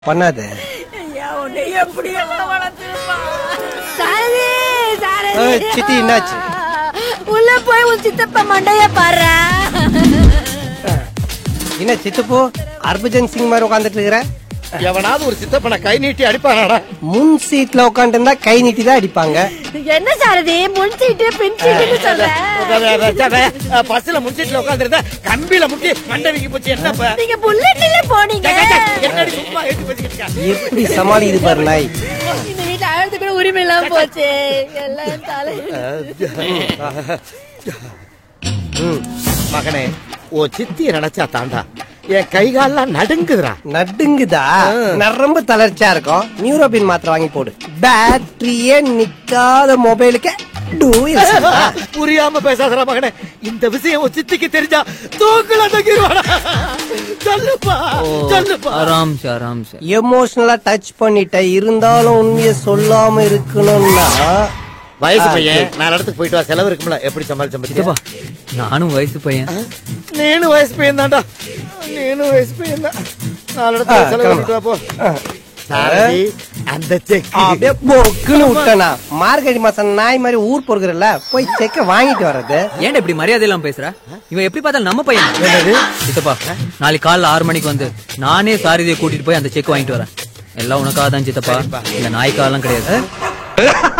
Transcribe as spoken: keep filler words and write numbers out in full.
பண்ணாத. சித்தி என்னாச்சு? உள்ள போய் உன் சித்தப்பா மண்டைய பாரு. என்ன சித்தப்போ ஹர்பஜன் சிங் மாதிரி உட்காந்துட்டு இருக்கிற? எவனாவது ஒரு சித்தப்பனை கை நீட்டி அடிப்பானாடா? முன் சீட்ல உட்காந்து இருந்தா கை நீட்டி தான் அடிப்பாங்க. என்ன சாரதி முன் சீட்டு பின் சீட்டு சொல்ற? பஸ்ல முன் சீட்ல உட்கார்ந்து இருந்தா கம்பியில முட்டி மண்டவிக்கு போச்சு. என்ன நீங்க புல்லட்ல போனீங்க? என்னடி சும்மா ஏத்தி பேசிக்கிட்டு இருக்க? எப்படி சமாளிக்குது பாரு நாய். இந்த வீட்டு ஆயிரத்து கூட உரிமை இல்லாம போச்சு. எல்லாம் தலை. மகனே, ஓ சித்திய நினைச்சா தாண்டா என் கைகாலாம் நடுங்குதுடா. நடுங்குதா? நரம்பு தளர்ச்சியா இருக்கும். நியூரோபின் மாத்திரை வாங்கி போடு. பேட்டரியே நிக்காத மொபைலுக்கு புரியாம பேசாதடா மகனே. இந்த விஷயம் உன் சித்திக்கு தெரிஞ்சா தூக்குல தூக்கிடுவாடா. சொல்லுப்பா சொல்லுப்பா. ஆராம் சார் ஆராம் சார். எமோஷனலா டச் பண்ணிட்ட இருந்தாலும் உண்மையை சொல்லாம இருக்கணும்னா வயசு பையன் நாலு இடத்துக்கு போயிட்டு வா, செலவு இருக்கும்ல. எப்படி சமாளிச்சா? நானும் வயசு பையன். நீனும் வயசு பையன் தான்டா. நீனும் வயசு பையன் தான். நாலு இடத்துக்கு செலவு பண்ணிட்டு வா போ. சாரதி அந்த செக் அப்படியே போக்குன்னு விட்டனா மார்கழி மாசம் நாய் மாதிரி ஊர் பொறுக்கிறல்ல போய் செக்க வாங்கிட்டு வர்றது. ஏன்டா இப்படி மரியாதை எல்லாம் பேசுற? இவன் எப்படி பார்த்தாலும் நம்ம பையன். சித்தப்பா நாளைக்கு காலைல ஆறு மணிக்கு வந்து நானே சாரதியை கூட்டிட்டு போய் அந்த செக் வாங்கிட்டு வரேன். எல்லாம் உனக்காக தான் சித்தப்பா. இந்த நாய்க்காலாம் கிடையாது.